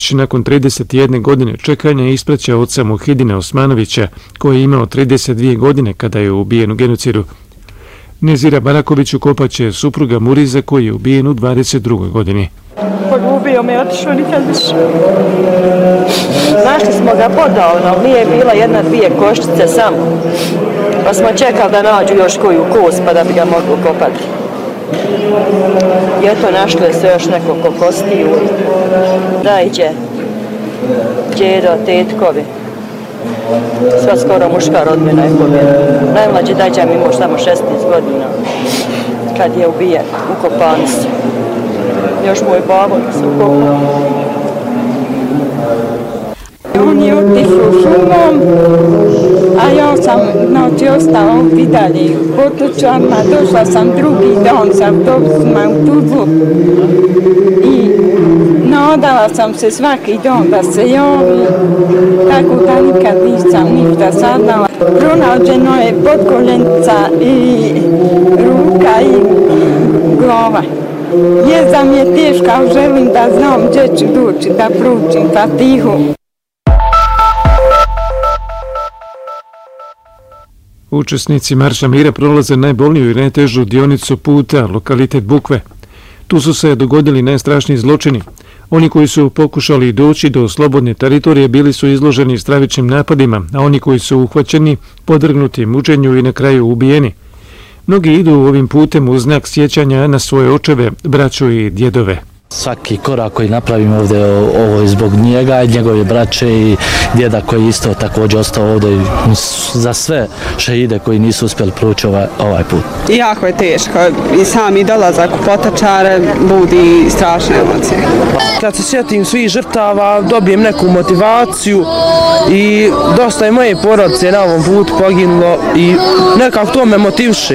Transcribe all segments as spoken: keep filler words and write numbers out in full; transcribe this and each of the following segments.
Nakon trideset jedne godine čekanja ispraća oca Muhidina Osmanovića, koji je imao trideset dvije godine kada je ubijen u genocidu. Nezira Baraković ukopat će supruga Muriza, koji je ubijen u dvadeset drugoj godini. Pogubio me, otišao nikad više. Našli smo ga podavno, nije bila jedna, dvije koščice samo. Pa smo čekali da nađu još koju kost pa da bi ga mogli ukopati. I eto, našlo je se još nekoliko kostiju. Dajđe, djedo, tetkovi. Sva skoro muška rodbina je pobjeda. Najmlađi dajđa mi imao samo šesnaest godina kad je ubijen, ukopani su. Još moj babo da se ukopao. On je otišao šumom, a ja sam noći ostala ovdje dalje u Potočanima. Došla sam drugi dan sa autobusima u Tuzlu i nadala sam se svaki dan da se javi, tako da nikad nisam ništa saznala. Pronađeno je potkoljenica i ruka i glava. Jeza mi je teška, ali želim da znam gdje ću doći, da proučim Fatihu. Učesnici Marša mira prolaze najbolniju i najtežu dionicu puta, lokalitet Bukve. Tu su se dogodili najstrašniji zločini. Oni koji su pokušali doći do slobodne teritorije bili su izloženi stravičnim napadima, a oni koji su uhvaćeni, podvrgnuti mučenju i na kraju ubijeni. Mnogi idu ovim putem u znak sjećanja na svoje očeve, braću i djedove. Svaki korak koji napravimo ovdje, ovo je zbog njega, njegove braće i djeda koji isto također ostao ovdje za sve šehide koji nisu uspjeli proći ovaj, ovaj put. Jako je teško i sami dolazak u Potočare budi strašne emocije. Kad se sjetim svih žrtava, dobijem neku motivaciju i dosta je moje porodice na ovom putu poginulo i nekako to me motiviše.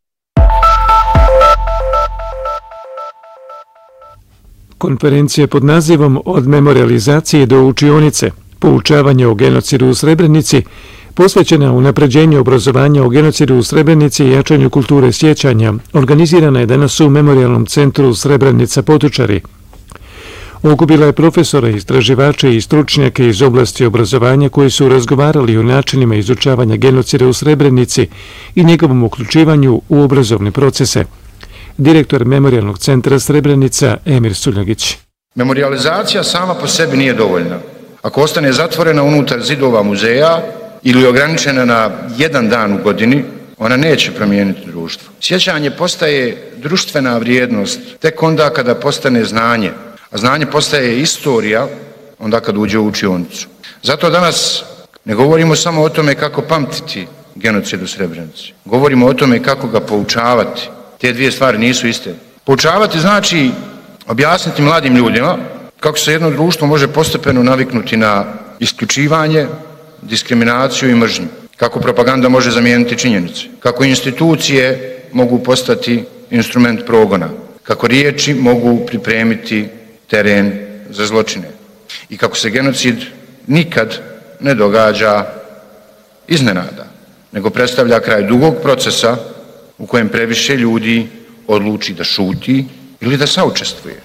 Konferencija pod nazivom Od memorializacije do učionice, poučavanje o genocidu u Srebrenici, posvećena unapređenju obrazovanja o genocidu u Srebrenici i jačanju kulture sjećanja, organizirana je danas u Memorijalnom centru Srebrenica Potočari. Okupila je profesore, istraživače i stručnjake iz oblasti obrazovanja koji su razgovarali o načinima izučavanja genocida u Srebrenici i njegovom uključivanju u obrazovne procese. Direktor Memorijalnog centra Srebrenica Emir Suljagić. Memorializacija sama po sebi nije dovoljna. Ako ostane zatvorena unutar zidova muzeja ili ograničena na jedan dan u godini, ona neće promijeniti društvo. Sjećanje postaje društvena vrijednost tek onda kada postane znanje, a znanje postaje istorija onda kad uđe u učionicu. Zato danas ne govorimo samo o tome kako pamtiti genocid u Srebrenici. Govorimo o tome kako ga poučavati. Te dvije stvari nisu iste. Poučavati znači objasniti mladim ljudima kako se jedno društvo može postepeno naviknuti na isključivanje, diskriminaciju i mržnju. Kako propaganda može zamijeniti činjenice. Kako institucije mogu postati instrument progona. Kako riječi mogu pripremiti teren za zločine. I kako se genocid nikad ne događa iznenada, nego predstavlja kraj dugog procesa u kojem previše ljudi odluči da šuti ili da saučestvuje.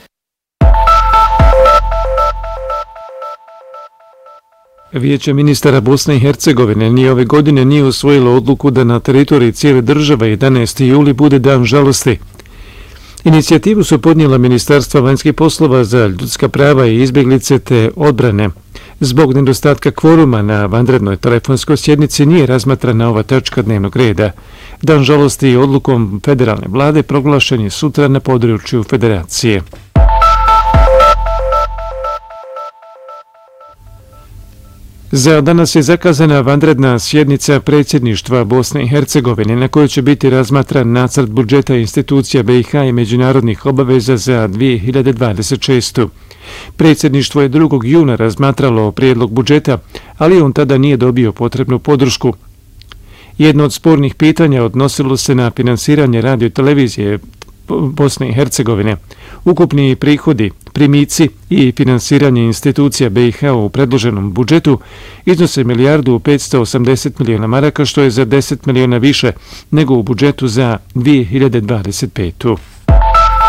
Vijeće ministara Bosne i Hercegovine ni ove godine nije usvojilo odluku da na teritoriji cijele države jedanaesti juli bude dan žalosti. Inicijativu su podnijela Ministarstva vanjskih poslova za ljudska prava i izbjeglice te odbrane. Zbog nedostatka kvoruma na vanrednoj telefonskoj sjednici nije razmatrana ova tačka dnevnog reda. Dan žalosti odlukom federalne vlade proglašen je sutra na području federacije. Za danas je zakazana vanredna sjednica predsjedništva Bosne i Hercegovine na kojoj će biti razmatran nacrt budžeta institucija B i H i međunarodnih obaveza za dvije hiljade dvadeset šestu. Predsjedništvo je drugog juna razmatralo prijedlog budžeta, ali on tada nije dobio potrebnu podršku. Jedno od spornih pitanja odnosilo se na finansiranje radio i televizije Bosne i Hercegovine. Ukupni prihodi, primici i finansiranje institucija B i H u predloženom budžetu iznose milijardu petsto osamdeset miliona maraka, što je za deset miliona više nego u budžetu za dvije hiljade dvadeset petu.